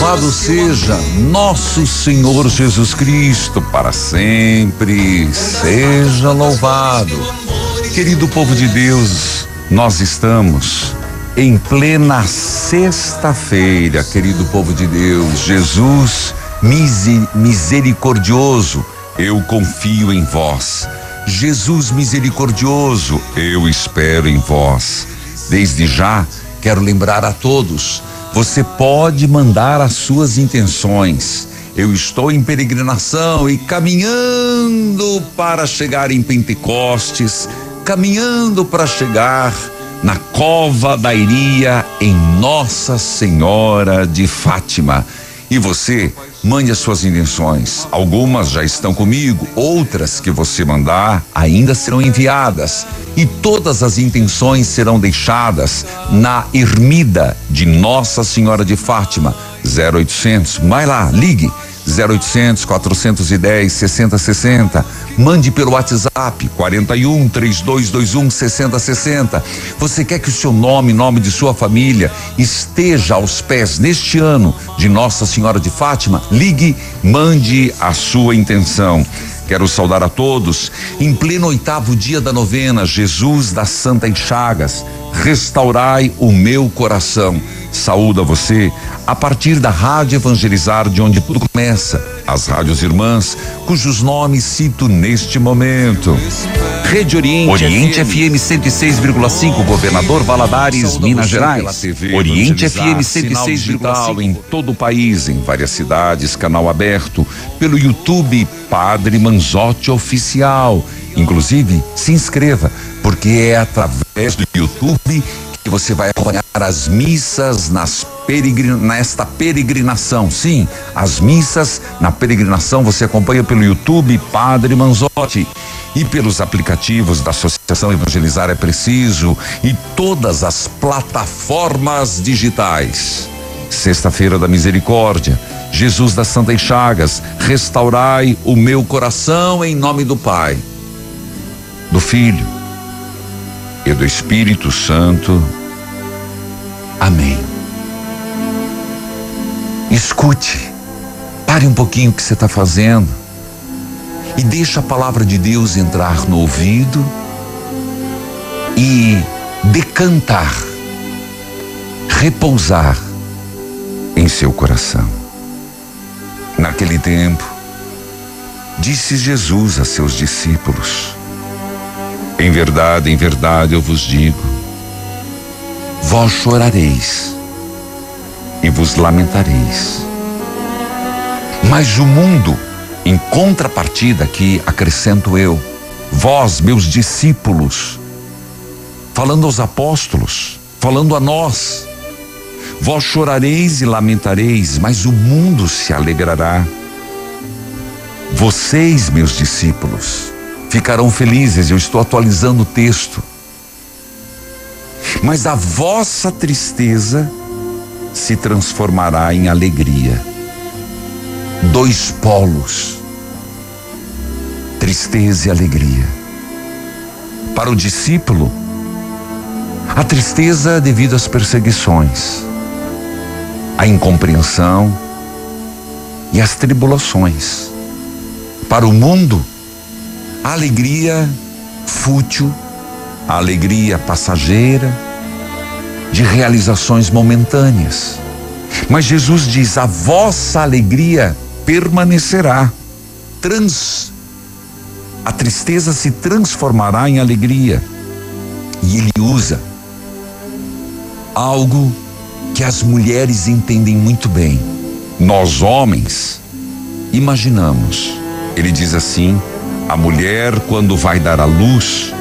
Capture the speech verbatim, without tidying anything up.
Louvado seja nosso Senhor Jesus Cristo, para sempre seja louvado. Querido povo de Deus, nós estamos em plena sexta-feira, querido povo de Deus. Jesus misericordioso, eu confio em vós. Jesus misericordioso, eu espero em vós. Desde já, quero lembrar a todos, você pode mandar as suas intenções. Eu estou em peregrinação e caminhando para chegar em Pentecostes, caminhando para chegar na Cova da Iria, em Nossa Senhora de Fátima. E você, mande as suas intenções. Algumas já estão comigo, outras que você mandar ainda serão enviadas. E todas as intenções serão deixadas na ermida de Nossa Senhora de Fátima. zero oitocentos, vai lá, ligue. zero oitocentos, quatrocentos e dez, sessenta sessenta. Mande pelo WhatsApp quarenta e um, trinta e dois vinte e um, sessenta sessenta. Você quer que o seu nome, nome de sua família esteja aos pés neste ano de Nossa Senhora de Fátima? Ligue, mande a sua intenção. Quero saudar a todos em pleno oitavo dia da novena, Jesus das Santas Chagas, restaurai o meu coração. Saúdo a você a partir da Rádio Evangelizar, de onde tudo começa, as rádios irmãs, cujos nomes cito neste momento. Rede Oriente, Oriente F M cento e seis vírgula cinco, Governador Valadares, Minas Gerais. Oriente F M cento e seis vírgula cinco em todo o país, em várias cidades, canal aberto, pelo YouTube Padre Manzotti Oficial. Inclusive, se inscreva, porque é através do YouTube que você vai acompanhar as missas nas peregrin... nesta peregrinação. Sim, as missas na peregrinação você acompanha pelo YouTube Padre Manzotti e pelos aplicativos da Associação Evangelizar é Preciso e todas as plataformas digitais. Sexta-feira da Misericórdia, Jesus das Santas Chagas, restaurai o meu coração, em nome do Pai, do Filho e do Espírito Santo. Amém. Escute, pare um pouquinho o que você está fazendo e deixa a palavra de Deus entrar no ouvido e decantar, repousar em seu coração. Naquele tempo, disse Jesus a seus discípulos: em verdade, em verdade eu vos digo, vós chorareis e vos lamentareis. Mas o mundo, em contrapartida, aqui acrescento eu, vós, meus discípulos, falando aos apóstolos, falando a nós, vós chorareis e lamentareis, mas o mundo se alegrará. Vocês, meus discípulos, ficarão felizes. Eu estou atualizando o texto. Mas a vossa tristeza se transformará em alegria. Dois polos, tristeza e alegria. Para o discípulo, a tristeza devido às perseguições, a incompreensão e as tribulações. Para o mundo, a alegria fútil, a alegria passageira, de realizações momentâneas. Mas Jesus diz: a vossa alegria permanecerá. Trans, a tristeza se transformará em alegria. E ele usa algo que as mulheres entendem muito bem. Nós homens imaginamos. Ele diz assim: a mulher, quando vai dar à luz,